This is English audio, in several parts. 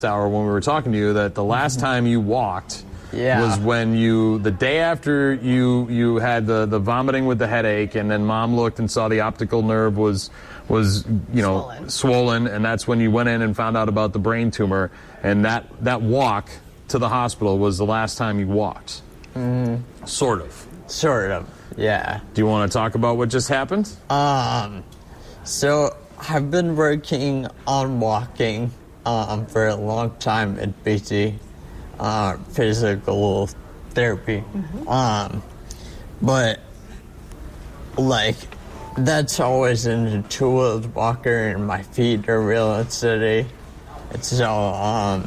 hour when we were talking to you that the last time you walked was when the day after you had the vomiting with the headache, and then Mom looked and saw the optical nerve was swollen, and that's when you went in and found out about the brain tumor, and that walk to the hospital was the last time you walked. Sort of, yeah. Do you want to talk about what just happened? So I've been working on walking for a long time at BT, physical therapy. But like that's always in a two-wheeled walker, and my feet are real steady. So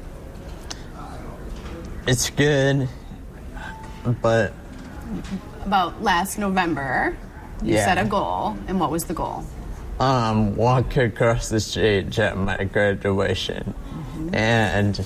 it's good, but about last November, you set a goal, and what was the goal? Walk across the stage at my graduation. And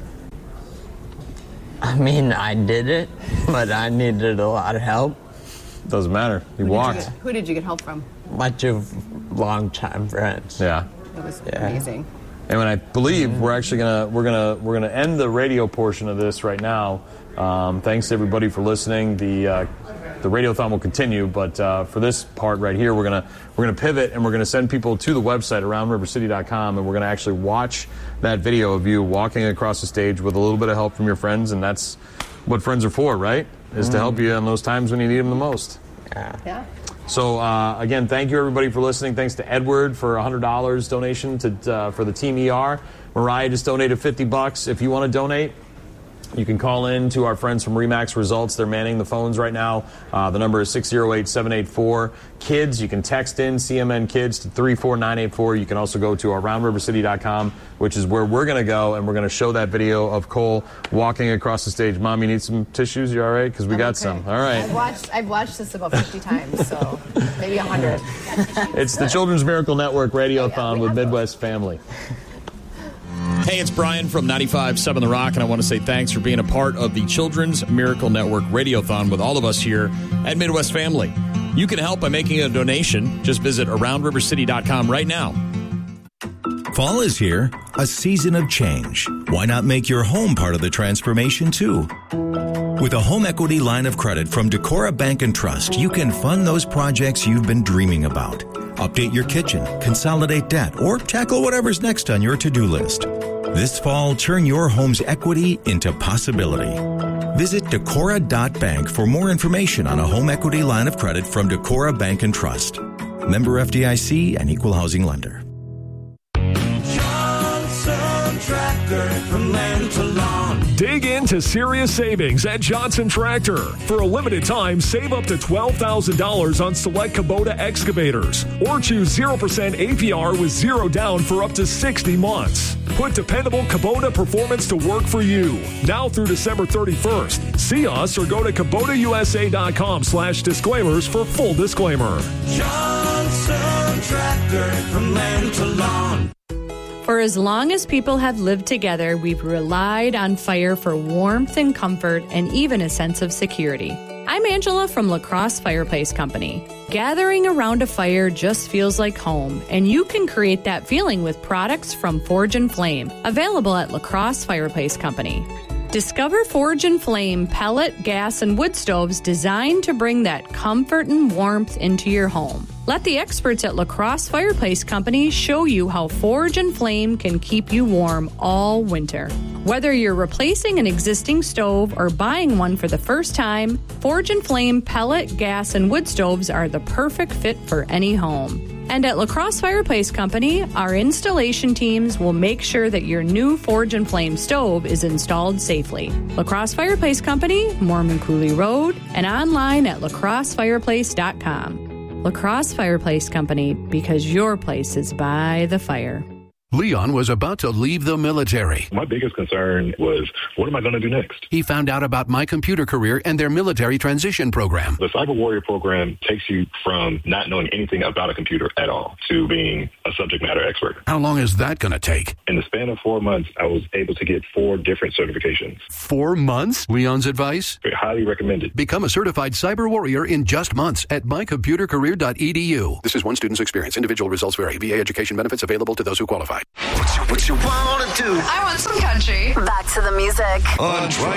I mean, I did it, but I needed a lot of help. Doesn't matter. You walked. Who did you get help from? My two longtime friends. Yeah. It was amazing. And I believe we're actually gonna end the radio portion of this right now. Thanks to everybody for listening. The radiothon will continue, but for this part right here, we're gonna pivot, and we're gonna send people to the website aroundrivercity.com, and we're gonna actually watch that video of you walking across the stage with a little bit of help from your friends, and that's what friends are for, right? Is to help you in those times when you need them the most. Yeah. So again, thank you everybody for listening. Thanks to Edward for $100 donation for the Team ER. Mariah just donated $50. If you want to donate, you can call in to our friends from RE/MAX Results. They're manning the phones right now. The number is 608-784-KIDS. You can text in CMN Kids to 34984. You can also go to aroundrivercity.com, which is where we're going to go, and we're going to show that video of Cole walking across the stage. Mom, you need some tissues? You all right? Because we got some. All right. I've watched this about 50 times, so maybe 100. It's the Children's Miracle Network Radiothon with Midwest Family. Hey, it's Brian from 95.7 The Rock, and I want to say thanks for being a part of the Children's Miracle Network Radiothon with all of us here at Midwest Family. You can help by making a donation. Just visit aroundrivercity.com right now. Fall is here, a season of change. Why not make your home part of the transformation, too? With a home equity line of credit from Decorah Bank and Trust, you can fund those projects you've been dreaming about. Update your kitchen, consolidate debt, or tackle whatever's next on your to-do list. This fall, turn your home's equity into possibility. Visit Decorah.bank for more information on a home equity line of credit from Decorah Bank and Trust. Member FDIC and Equal Housing Lender. Johnson Tractor, from land to lawn. Dig into serious savings at Johnson Tractor. For a limited time, save up to $12,000 on select Kubota excavators, or choose 0% APR with zero down for up to 60 months. Put dependable Kubota performance to work for you. Now through December 31st. See us or go to KubotaUSA.com/disclaimers for full disclaimer. Johnson Tractor, from land to lawn. For as long as people have lived together, we've relied on fire for warmth and comfort and even a sense of security. I'm Angela from La Crosse Fireplace Company. Gathering around a fire just feels like home, and you can create that feeling with products from Forge and Flame, available at La Crosse Fireplace Company. Discover Forge and Flame pellet, gas, and wood stoves designed to bring that comfort and warmth into your home. Let the experts at La Crosse Fireplace Company show you how Forge and Flame can keep you warm all winter. Whether you're replacing an existing stove or buying one for the first time, Forge and Flame pellet, gas, and wood stoves are the perfect fit for any home. And at La Crosse Fireplace Company, our installation teams will make sure that your new Forge and Flame stove is installed safely. La Crosse Fireplace Company, Mormon Cooley Road, and online at lacrossefireplace.com. La Crosse Fireplace Company, because your place is by the fire. Leon was about to leave the military. My biggest concern was, what am I going to do next? He found out about My Computer Career and their military transition program. The Cyber Warrior program takes you from not knowing anything about a computer at all to being a subject matter expert. How long is that going to take? In the span of 4 months, I was able to get 4 different certifications. 4 months? Leon's advice? Highly recommended. Become a certified cyber warrior in just months at mycomputercareer.edu. This is one student's experience. Individual results vary. VA education benefits available to those who qualify. What's your What you wanna do? I want some country. Back to the music. On